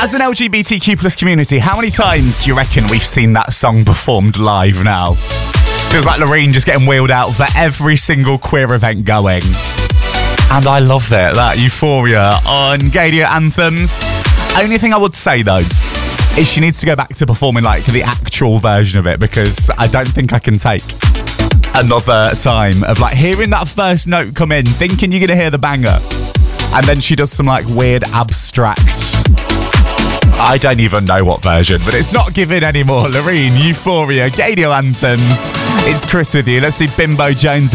As an LGBTQ plus community, how many times do you reckon we've seen that song performed live now? Feels like Loreen just getting wheeled out for every single queer event going. And I love it, that Euphoria on Gaydar Anthems. Only thing I would say though, is she needs to go back to performing like the actual version of it, because I don't think I can take another time of like hearing that first note come in, thinking you're going to hear the banger, and then she does some like weird abstract, I don't even know what version, but it's not giving anymore. Loreen, Euphoria, Gaydar Anthems. It's Chris with you. Let's see Bimbo Jones